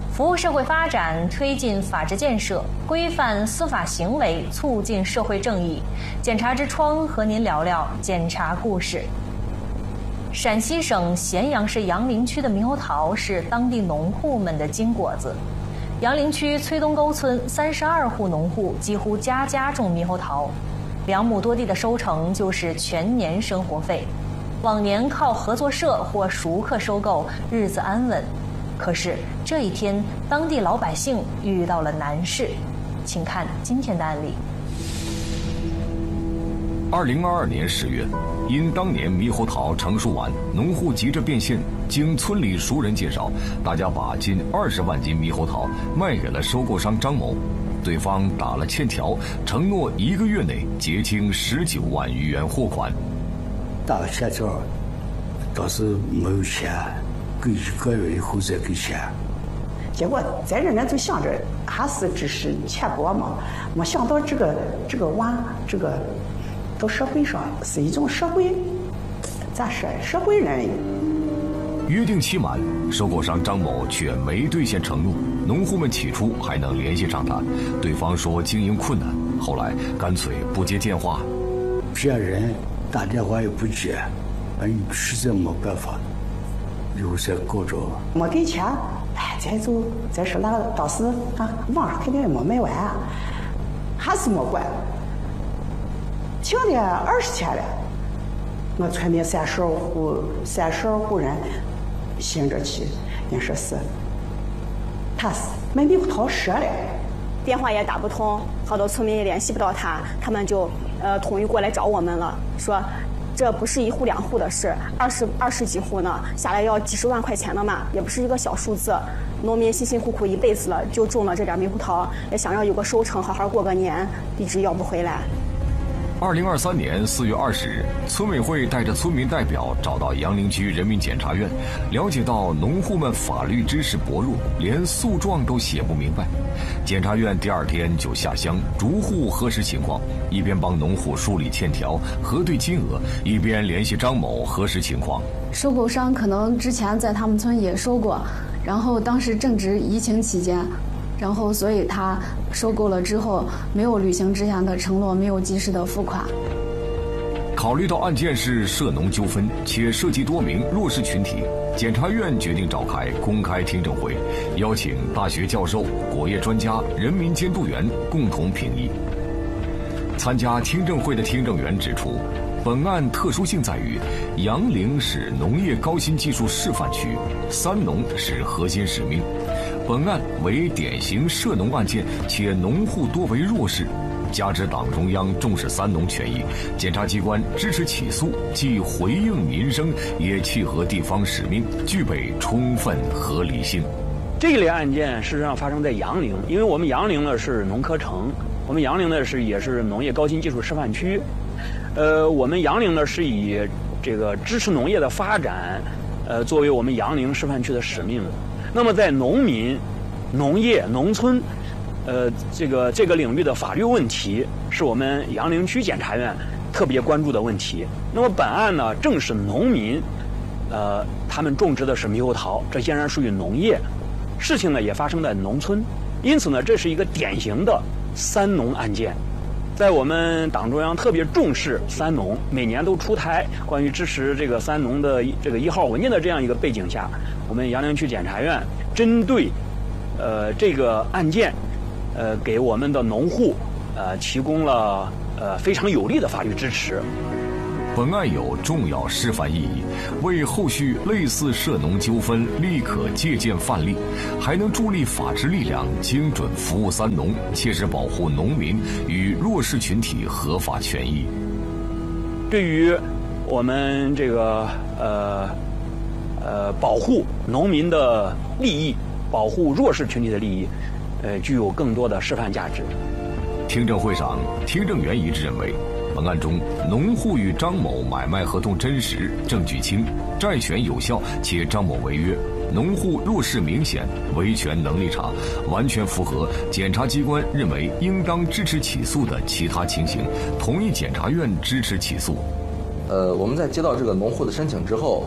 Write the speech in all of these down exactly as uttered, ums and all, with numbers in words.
服务社会发展，推进法治建设，规范司法行为，促进社会正义。检察之窗和您聊聊检察故事。陕西省咸阳市杨凌区的猕猴桃是当地农户们的金果子。杨凌区崔东沟村三十二户农户几乎家家种猕猴桃，两亩多地的收成就是全年生活费。往年靠合作社或熟客收购，日子安稳。可是这一天，当地老百姓遇到了难事，请看今天的案例。 二零二二年十月，因当年猕猴桃成熟晚，农户急着变现，经村里熟人介绍，大家把近二十万斤猕猴桃卖给了收购商张某，对方打了欠条，承诺一个月内结清十九万余元货款。 打了欠条，当时没有钱。给一个月以后再给钱， 结果在这呢就想着还是只是钱多嘛，没想到这个这个娃这个到社会上是一种社会咋说社会人。 约定期满，收购商张某却没兑现承诺，农户们起初还能联系上他，对方说经营困难，后来干脆不接电话。 骗人，打电话也不接，哎，实在没办法。有些搞着没给钱，哎，再就再说那当时啊，网上肯定也没卖完啊，还是没管。停的二十天了，我村里三十二户三十二户人兴着去，人说是他是卖猕猴桃折了， 电话也打不通，好多村民也联系不到他，他们就呃统一过来找我们了，说。这不是一户两户的事，二十二十几户呢，下来要几十万块钱的嘛，也不是一个小数字。农民辛辛苦苦一辈子了，就种了这点猕猴桃，也想要有个收成，好好过个年，一直要不回来。 二零二三年四月二十日，村委会带着村民代表找到杨凌区人民检察院，了解到农户们法律知识薄弱，连诉状都写不明白。检察院第二天就下乡逐户核实情况，一边帮农户梳理欠条、核对金额，一边联系张某核实情况。 收购商可能之前在他们村也收过，然后当时正值疫情期间。然后，所以他收购了之后，没有履行之前的承诺，没有及时的付款。 考虑到案件是涉农纠纷，且涉及多名弱势群体，检察院决定召开公开听证会，邀请大学教授、果业专家、人民监督员共同评议。参加听证会的听证员指出，本案特殊性在于，杨凌是农业高新技术示范区，三农是核心使命。本案为典型涉农案件，且农户多为弱势，加之党中央重视三农权益，检察机关支持起诉，既回应民生，也契合地方使命，具备充分合理性。 这类案件事实上发生在杨凌，因为我们杨凌呢是农科城，我们杨凌呢是也是农业高新技术示范区，呃，我们杨凌呢是以这个支持农业的发展，呃，作为我们杨凌示范区的使命。那么在农民、农业、农村，呃，这个这个领域的法律问题，是我们杨凌区检察院特别关注的问题。那么本案呢，正是农民，呃，他们种植的是猕猴桃，这显然属于农业，事情呢也发生在农村，因此呢，这是一个典型的三农案件。在我们党中央特别重视三农，每年都出台关于支持这个三农的这个一号文件的这样一个背景下，我们杨凌区检察院针对呃这个案件，呃给我们的农户呃提供了呃非常有力的法律支持。 本案有重要示范意义，为后续类似涉农纠纷立可借鉴范例，还能助力法治力量精准服务三农，切实保护农民与弱势群体合法权益。 对于我们这个呃呃保护农民的利益，保护弱势群体的利益，呃具有更多的示范价值。 听证会上，听证员一致认为，本案中，农户与张某买卖合同真实，证据清，债权有效，且张某违约，农户弱势明显，维权能力差，完全符合检察机关认为应当支持起诉的其他情形，同意检察院支持起诉。 呃，我们在接到这个农户的申请之后，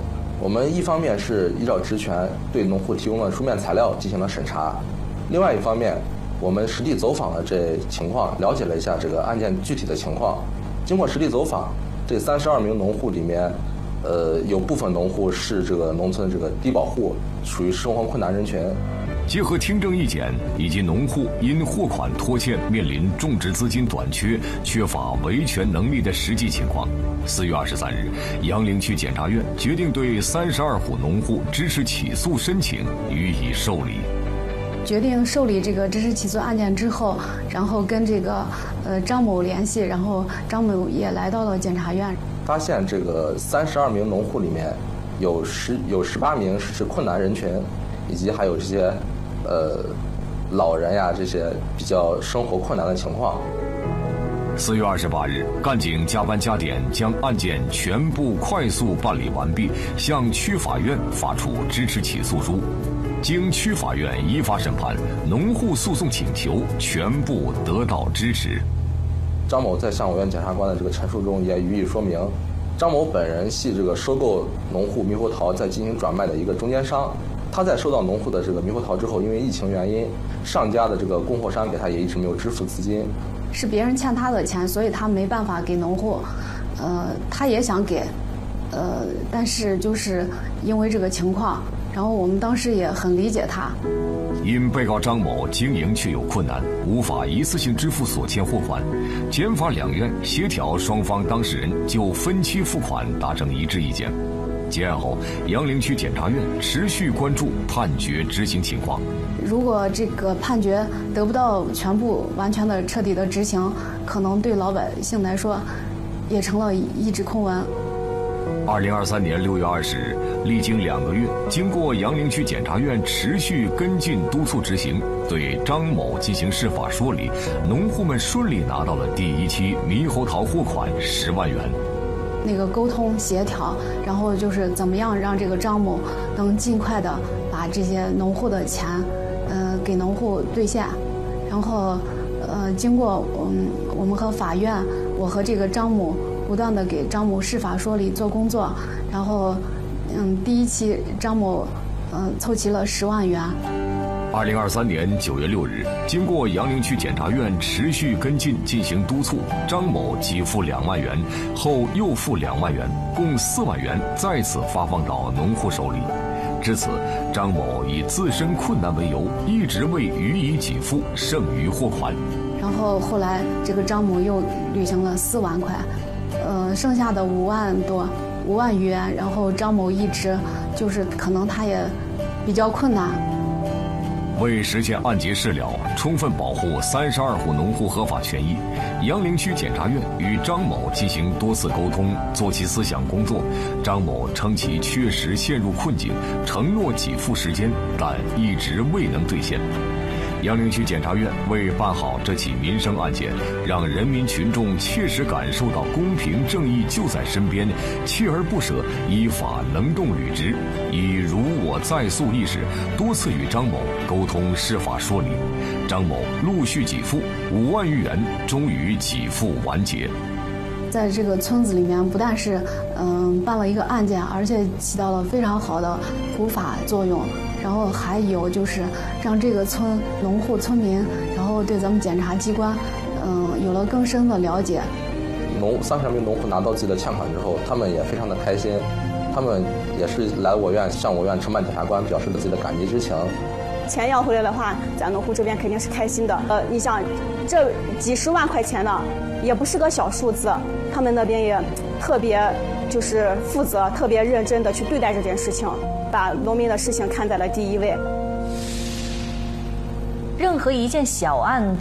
我们一方面是依照职权对农户提供了书面材料进行了审查，另外一方面，我们实地走访了这情况，了解了一下这个案件具体的情况。经过实地走访，这三十二名农户里面，呃，有部分农户是这个农村这个低保户，属于生活困难人群。 结合听证意见以及农户因货款拖欠面临种植资金短缺、缺乏维权能力的实际情况，四月二十三日，杨凌区检察院决定对三十二户农户支持起诉申请予以受理。 决定受理这个支持起诉案件之后，然后跟这个呃张某联系，然后张某也来到了检察院， 发现这个三十二名农户里面有十有十八名是困难人群，以及还有这些呃老人呀这些比较生活困难的情况。 四月二十八日，干警加班加点将案件全部快速办理完毕，向区法院发出支持起诉书。经区法院依法审判，农户诉讼请求全部得到支持。 张某在向我院检察官的这个陈述中也予以说明，张某本人系这个收购农户猕猴桃再进行转卖的一个中间商。他在收到农户的这个猕猴桃之后，因为疫情原因，上家的这个供货商给他也一直没有支付资金， 是别人欠他的钱，所以他没办法给农户。呃，他也想给，呃，但是就是因为这个情况。然后我们当时也很理解他， 因被告张某经营确有困难，无法一次性支付所欠货款，检法两院协调双方当事人就分期付款达成一致意见。结案后，杨凌区检察院持续关注判决执行情况。 如果这个判决得不到全部完全的彻底的执行，可能对老百姓来说也成了一纸空文。 二零二三年六月二十日，历经两个月，经过杨凌区检察院持续跟进督促执行，对张某进行司法说理，农户们顺利拿到了第一期猕猴桃货款十万元。 那个沟通协调，然后就是怎么样让这个张某能尽快的把这些农户的钱，呃，给农户兑现，然后，呃，经过嗯我们和法院，我和这个张某。不断的给张某司法说理做工作，然后，嗯，第一期张某，嗯、呃，凑齐了十万元。 二零二三年九月六日，经过杨凌区检察院持续跟进进行督促，张某给付两万元，后又付两万元，共四万元再次发放到农户手里。至此，张某以自身困难为由，一直未予以给付剩余货款。 然后后来这个张某又履行了四万块。呃，剩下的五万多，五万余元，然后张某一直就是可能他也比较困难。 为实现案结事了，充分保护三十二户农户合法权益，杨凌区检察院与张某进行多次沟通，做其思想工作。张某称其确实陷入困境，承诺给付时间，但一直未能兑现。杨凌区检察院为办好这起民生案件，让人民群众切实感受到公平正义就在身边，锲而不舍，依法能动履职，以如我在诉意识，多次与张某沟通司法说理。张某陆续给付五万余元，终于给付完结。 在这个村子里面，不但是嗯办了一个案件，而且起到了非常好的普法作用。然后还有就是让这个村农户村民，然后对咱们检察机关，嗯，有了更深的了解。 农三十名农户拿到自己的欠款之后，他们也非常的开心，他们也是来我院向我院承办检察官表示了自己的感激之情。 钱要回来的话，咱农户这边肯定是开心的。呃，你想，这几十万块钱呢，也不是个小数字，他们那边也特别就是负责、特别认真的去对待这件事情。把农民的事情看在了第一位。 任何一件小案都